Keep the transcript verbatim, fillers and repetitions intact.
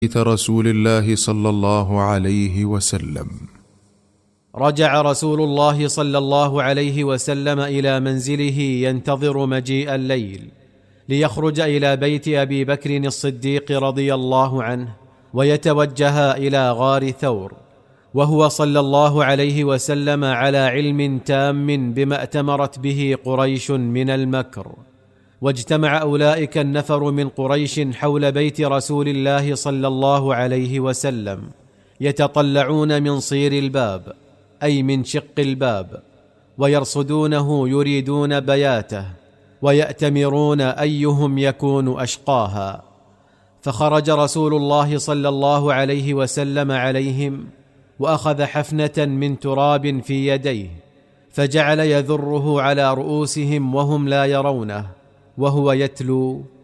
بيت رسول الله صلى الله عليه وسلم. رجع رسول الله صلى الله عليه وسلم إلى منزله ينتظر مجيء الليل ليخرج إلى بيت أبي بكر الصديق رضي الله عنه ويتوجه إلى غار ثور، وهو صلى الله عليه وسلم على علم تام بما ائتمرت به قريش من المكر. واجتمع أولئك النفر من قريش حول بيت رسول الله صلى الله عليه وسلم يتطلعون من صير الباب، أي من شق الباب، ويرصدونه يريدون بياته، ويأتمرون أيهم يكون أشقاها. فخرج رسول الله صلى الله عليه وسلم عليهم وأخذ حفنة من تراب في يديه، فجعل يذره على رؤوسهم وهم لا يرونه، وهو يتلو: